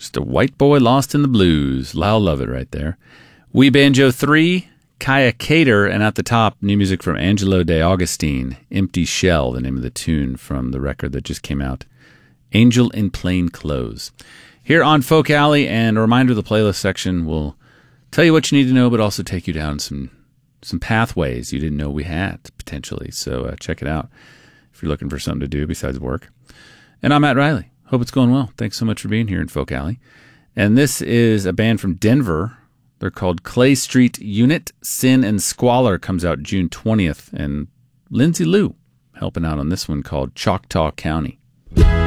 Just a white boy lost in the blues. Lyle Lovett right there. We Banjo 3, Kaya Cater, and at the top, new music from Angelo De Augustine, Empty Shell, the name of the tune from the record that just came out, Angel in Plain Clothes. Here on Folk Alley, and a reminder, the playlist section will tell you what you need to know, but also take you down some pathways you didn't know we had, potentially. So check it out if you're looking for something to do besides work. And I'm Matt Riley. Hope it's going well. Thanks so much for being here in Folk Alley. And this is a band from Denver. They're called Clay Street Unit. Sin and Squalor comes out June 20th. And Lindsay Lou helping out on this one called Choctaw County.